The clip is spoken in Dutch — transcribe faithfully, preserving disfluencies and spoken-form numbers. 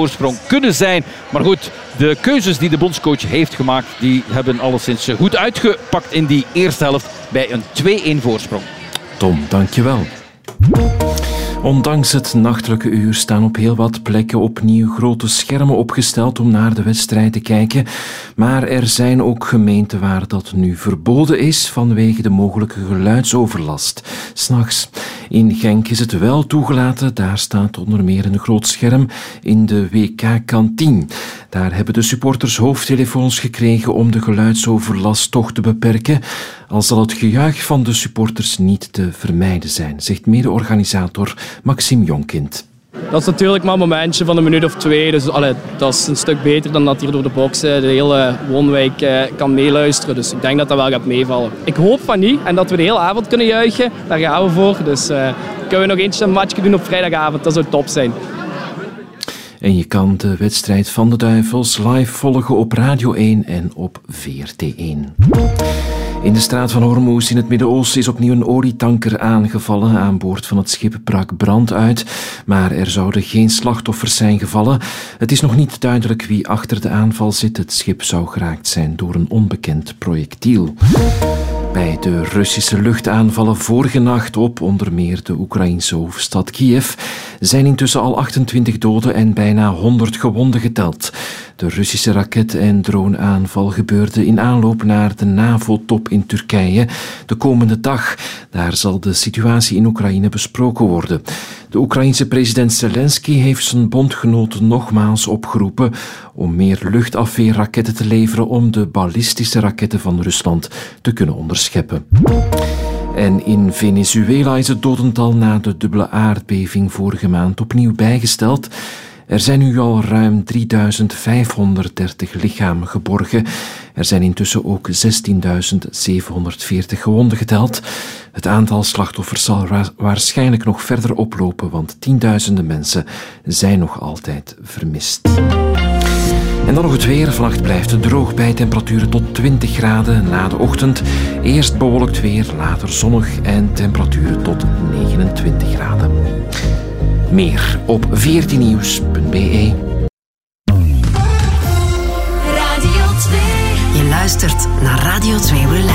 voorsprong kunnen zijn. Maar goed, de keuzes die de bondscoach heeft gemaakt, die hebben alleszins goed uitgepakt in die eerste helft bij een twee-een voorsprong. Tom, dankjewel. Ondanks het nachtelijke uur staan op heel wat plekken opnieuw grote schermen opgesteld om naar de wedstrijd te kijken. Maar er zijn ook gemeenten waar dat nu verboden is vanwege de mogelijke geluidsoverlast. 's Nachts. In Genk is het wel toegelaten. Daar staat onder meer een groot scherm in de W K-kantine. Daar hebben de supporters hoofdtelefoons gekregen om de geluidsoverlast toch te beperken. Al zal het gejuich van de supporters niet te vermijden zijn, zegt mede-organisator Maxime Jonkind. Dat is natuurlijk maar een momentje van een minuut of twee. Dus allee, dat is een stuk beter dan dat hier door de box de hele woonwijk eh, kan meeluisteren. Dus ik denk dat dat wel gaat meevallen. Ik hoop van niet en dat we de hele avond kunnen juichen. Daar gaan we voor. Dus uh, kunnen we nog eentje een matchje doen op vrijdagavond. Dat zou top zijn. En je kan de wedstrijd van de Duivels live volgen op Radio één en op V R T één. In de straat van Hormuz in het Midden-Oosten is opnieuw een olietanker aangevallen. Aan boord van het schip brak brand uit, maar er zouden geen slachtoffers zijn gevallen. Het is nog niet duidelijk wie achter de aanval zit. Het schip zou geraakt zijn door een onbekend projectiel. Bij de Russische luchtaanvallen vorige nacht op onder meer de Oekraïnse hoofdstad Kiev zijn intussen al achtentwintig doden en bijna honderd gewonden geteld. De Russische raket- en droneaanval gebeurde in aanloop naar de NAVO-top in Turkije de komende dag. Daar zal de situatie in Oekraïne besproken worden. De Oekraïense president Zelensky heeft zijn bondgenoten nogmaals opgeroepen om meer luchtafweerraketten te leveren om de ballistische raketten van Rusland te kunnen onderscheppen. En in Venezuela is het dodental na de dubbele aardbeving vorige maand opnieuw bijgesteld. Er zijn nu al ruim drieduizend vijfhonderddertig lichamen geborgen. Er zijn intussen ook zestienduizend zevenhonderdveertig gewonden geteld. Het aantal slachtoffers zal wa- waarschijnlijk nog verder oplopen, want tienduizenden mensen zijn nog altijd vermist. En dan nog het weer. Vannacht blijft het droog bij temperaturen tot twintig graden na de ochtend. Eerst bewolkt weer, later zonnig en temperaturen tot negenentwintig graden. Meer op veertiennieuws punt b e. Radio twee. Je luistert naar Radio twee Relax.